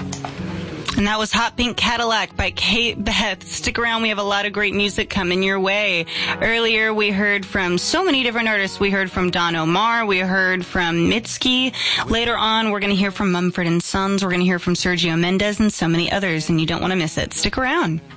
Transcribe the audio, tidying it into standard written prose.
And that was Hot Pink Cadillac by Kate Beth. Stick around. We have a lot of great music coming your way. Earlier, we heard from so many different artists. We heard from Don Omar. We heard from Mitski. Later on, we're going to hear from Mumford & Sons. We're going to hear from Sergio Mendes and so many others, and you don't want to miss it. Stick around.